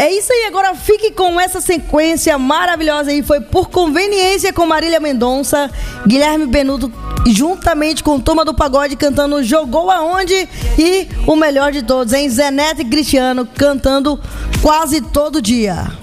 É isso aí, agora fique com essa sequência maravilhosa aí. Foi Por Conveniência com Marília Mendonça, Guilherme Benuto, juntamente com Turma do Pagode cantando Jogou Aonde, e o melhor de todos, hein? Zé Neto e Cristiano cantando Quase Todo Dia.